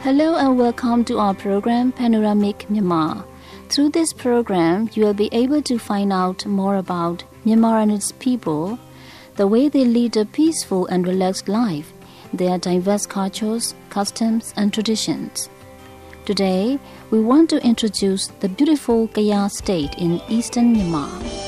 Hello and welcome to our program Panoramic Myanmar. Through this program, you will be able to find out more about Myanmar and its people, the way they lead a peaceful and relaxed life, their diverse cultures, customs and traditions. Today, we want to introduce the beautiful Kaya state in eastern Myanmar.